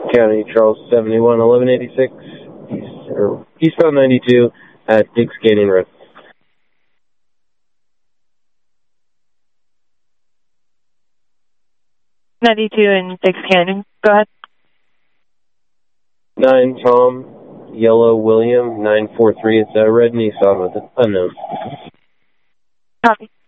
County, Charles 71, 1186, eastbound 92 at Diggs Canyon Road. .92 in Diggs Canyon. Go ahead. 9 Tom, Yellow William, 943. It's a red Nissan with an unknown. Copy.